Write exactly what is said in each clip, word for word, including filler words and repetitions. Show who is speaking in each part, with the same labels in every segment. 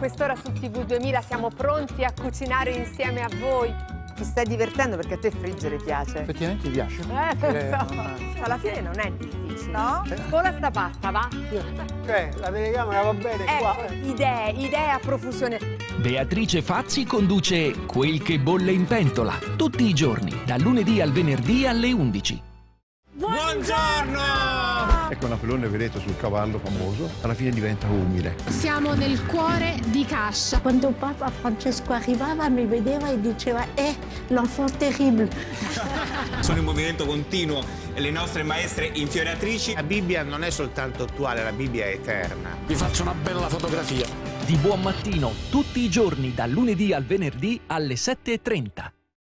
Speaker 1: quest'ora su T V duemila siamo pronti a cucinare insieme a voi.
Speaker 2: Ti stai divertendo perché a te friggere piace.
Speaker 3: Effettivamente ti piace?
Speaker 1: Eh, lo
Speaker 3: Eh,
Speaker 1: so.
Speaker 3: non-
Speaker 2: Alla fine non è difficile.
Speaker 1: No? Scola sta pasta, va?
Speaker 3: Cioè, la telecamera va bene qua.
Speaker 1: Ecco, idee, idee a profusione.
Speaker 4: Beatrice Fazzi conduce Quel che bolle in pentola, tutti i giorni, dal lunedì al venerdì alle undici.
Speaker 5: Buongiorno!
Speaker 3: Ecco Napoleone, vedete, sul cavallo famoso, alla fine diventa umile.
Speaker 6: Siamo nel cuore di Cascia.
Speaker 7: Quando Papa Francesco arrivava mi vedeva e diceva eh, l'enfant terrible.
Speaker 5: Sono in movimento continuo e le nostre maestre infioriatrici.
Speaker 8: La Bibbia non è soltanto attuale, la Bibbia è eterna.
Speaker 9: Vi faccio una bella fotografia.
Speaker 4: Di buon mattino, tutti i giorni, dal lunedì al venerdì alle sette e trenta.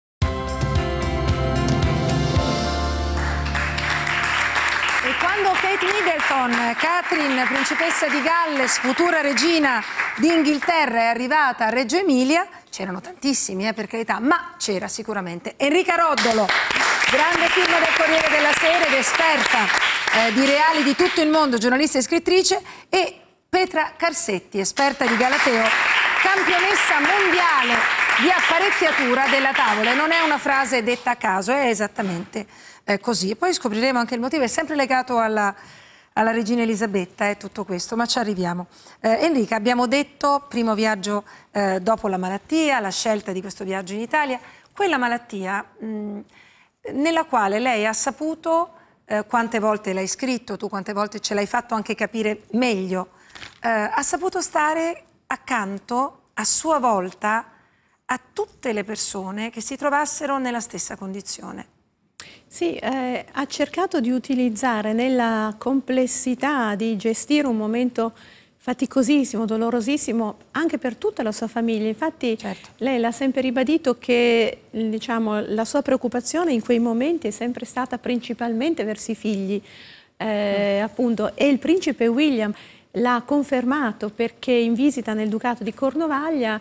Speaker 10: E quando Kate Middleton, Catherine, principessa di Galles, futura regina d'Inghilterra, è arrivata a Reggio Emilia, c'erano tantissimi, eh, per carità, ma c'era sicuramente Enrica Roddolo, grande firma del Corriere della Sera ed esperta eh, di reali di tutto il mondo, giornalista e scrittrice, e Petra Carsetti, esperta di Galateo, campionessa mondiale di apparecchiatura della tavola. E non è una frase detta a caso, è esattamente eh, così. E poi scopriremo anche il motivo, è sempre legato alla, alla regina Elisabetta, eh, tutto questo, ma ci arriviamo. Eh, Enrica, abbiamo detto, primo viaggio eh, dopo la malattia, la scelta di questo viaggio in Italia, quella malattia mh, nella quale lei ha saputo, eh, quante volte l'hai scritto, tu quante volte ce l'hai fatto anche capire meglio, eh, ha saputo stare accanto a sua volta a tutte le persone che si trovassero nella stessa condizione.
Speaker 11: Sì, eh, ha cercato di utilizzare nella complessità di gestire un momento faticosissimo, dolorosissimo, anche per tutta la sua famiglia. Infatti certo. Lei l'ha sempre ribadito che, diciamo, la sua preoccupazione in quei momenti è sempre stata principalmente verso i figli, eh, mm. appunto, e il principe William l'ha confermato perché in visita nel Ducato di Cornovaglia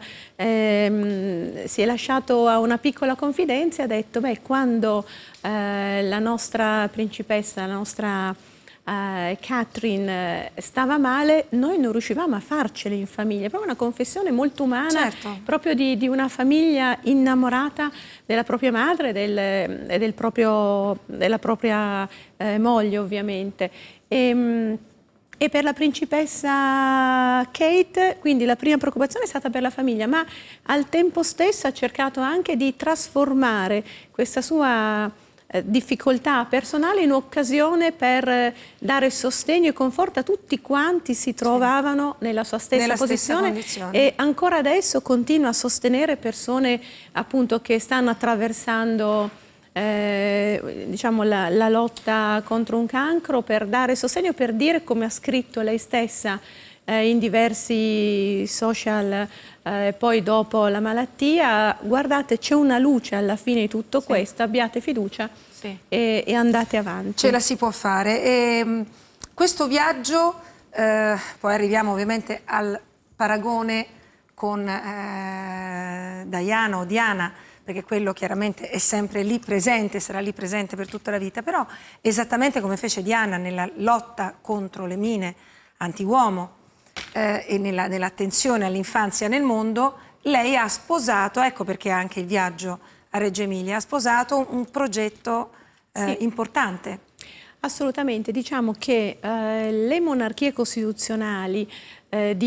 Speaker 11: ehm, si è lasciato a una piccola confidenza e ha detto beh, quando eh, la nostra principessa, la nostra eh, Catherine eh, stava male, noi non riuscivamo a farcele in famiglia. È proprio una confessione molto umana, certo. proprio di, di una famiglia innamorata della propria madre del, e del proprio, della propria eh, moglie ovviamente. E, E per la principessa Kate, quindi la prima preoccupazione è stata per la famiglia, ma al tempo stesso ha cercato anche di trasformare questa sua eh, difficoltà personale in occasione per eh, dare sostegno e conforto a tutti quanti si trovavano sì. nella sua stessa
Speaker 10: nella
Speaker 11: posizione
Speaker 10: stessa
Speaker 11: e ancora adesso continua a sostenere persone appunto che stanno attraversando Eh, diciamo la, la lotta contro un cancro, per dare sostegno, per dire, come ha scritto lei stessa eh, in diversi social eh, poi dopo la malattia, guardate, c'è una luce alla fine di tutto sì. questo, abbiate fiducia sì. e, e andate avanti.
Speaker 10: Ce la si può fare. E, questo viaggio, eh, poi arriviamo ovviamente al paragone con eh, Diana o Diana, perché quello chiaramente è sempre lì presente, sarà lì presente per tutta la vita, però esattamente come fece Diana nella lotta contro le mine anti-uomo eh, e nella, nell'attenzione all'infanzia nel mondo, lei ha sposato, ecco perché anche il viaggio a Reggio Emilia, ha sposato un progetto eh, sì. importante.
Speaker 11: Assolutamente, diciamo che eh, le monarchie costituzionali eh, di